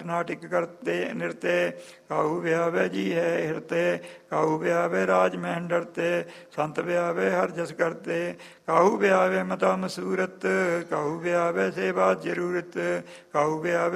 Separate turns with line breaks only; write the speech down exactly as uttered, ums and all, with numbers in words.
ਨਾਟਿਕ ਕਰਤੇ ਨਿਰਤੇ, ਕਾਹੂ ਵਿਆਵੇ ਜੀ ਹੈ ਹਿਰਤੇ, ਕਾਹੂ ਵਿਆਵੇ ਰਾਜ ਮਹਿਨ ਡਰਤੇ, ਸੰਤ ਵਿਆਵੇ ਹਰ ਜਸ ਕਰਤੇ, ਕਾਹੂ ਵਿਆਵੇ ਮਤਾ ਮਸੂਰਤ, ਕਾਹੂ ਵਿਆਵੇ ਸੇਵਾ ਜ਼ਰੂਰਤ, ਕਾਹੂ ਵਿਆਵੇ